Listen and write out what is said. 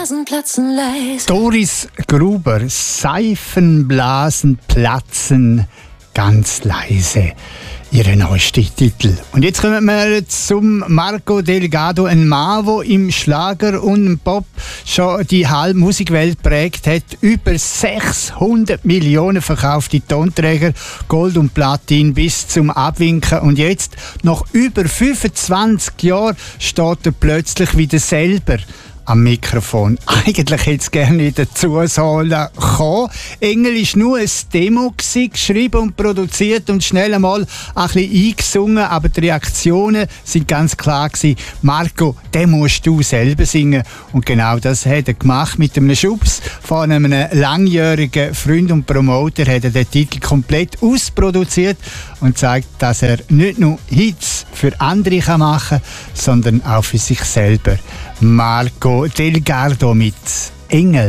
Seifenblasen platzen leise. Doris Gruber, Seifenblasen platzen ganz leise. Ihre neueste Titel. Und jetzt kommen wir zum Marco Delgado, ein Mann, der im Schlager und im Pop schon die halbe Musikwelt prägt hat. Über 600 Millionen verkaufte Tonträger, Gold und Platin bis zum Abwinken. Und jetzt, nach über 25 Jahren, steht er plötzlich wieder selber am Mikrofon. Eigentlich hätte es gerne dazu sollen kommen. Engel war nur ein Demo, geschrieben und produziert und schnell einmal ein bisschen eingesungen, aber die Reaktionen sind ganz klar gewesen. Marco, den musst du selber singen. Und genau das hat er gemacht. Mit einem Schubs von einem langjährigen Freund und Promoter hat er den Titel komplett ausproduziert und zeigt, dass er nicht nur Hits für andere machen kann, sondern auch für sich selber. Marco Delgado mit Engel.